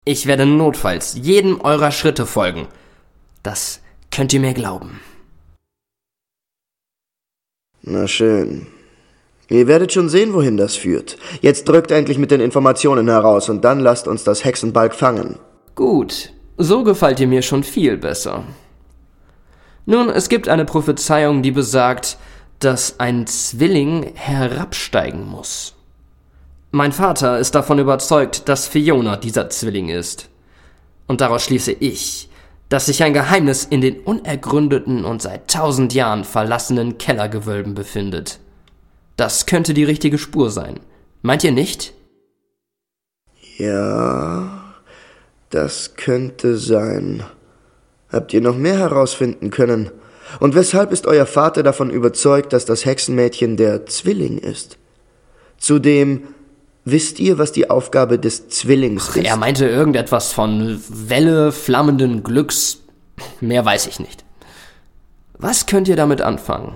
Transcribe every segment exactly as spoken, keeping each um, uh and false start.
Ich werde notfalls jedem eurer Schritte folgen. Das könnt ihr mir glauben. Na schön. Ihr werdet schon sehen, wohin das führt. Jetzt drückt endlich mit den Informationen heraus und dann lasst uns das Hexenbalg fangen. Gut, so gefällt ihr mir schon viel besser. Nun, es gibt eine Prophezeiung, die besagt, dass ein Zwilling herabsteigen muss. Mein Vater ist davon überzeugt, dass Fiona dieser Zwilling ist. Und daraus schließe ich, dass sich ein Geheimnis in den unergründeten und seit tausend Jahren verlassenen Kellergewölben befindet. Das könnte die richtige Spur sein. Meint ihr nicht? Ja, das könnte sein. Habt ihr noch mehr herausfinden können? Und weshalb ist euer Vater davon überzeugt, dass das Hexenmädchen der Zwilling ist? Zudem, wisst ihr, was die Aufgabe des Zwillings Ach, ist? er meinte irgendetwas von Welle flammenden Glücks. Mehr weiß ich nicht. Was könnt ihr damit anfangen?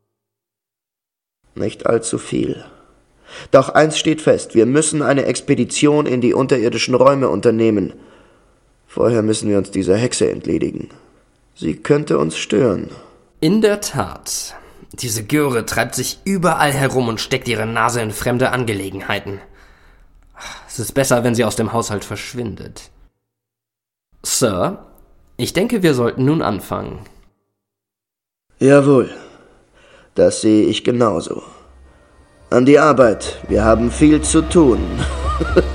Nicht allzu viel. Doch eins steht fest, wir müssen eine Expedition in die unterirdischen Räume unternehmen. Vorher müssen wir uns dieser Hexe entledigen. Sie könnte uns stören. In der Tat. Diese Göre treibt sich überall herum und steckt ihre Nase in fremde Angelegenheiten. Es ist besser, wenn sie aus dem Haushalt verschwindet. Sir, ich denke, wir sollten nun anfangen. Jawohl, das sehe ich genauso. An die Arbeit, wir haben viel zu tun.